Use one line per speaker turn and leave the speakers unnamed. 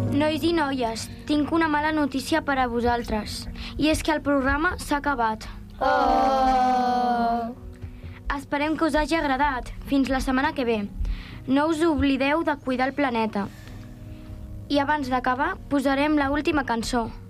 Nois i noies, tinc una mala notícia per a vosaltres. I és que el programa s'ha acabat.
Oh!
Esperem que us hagi agradat. Fins la setmana que ve. No us oblideu de cuidar el planeta. I abans d'acabar, posarem l'última cançó.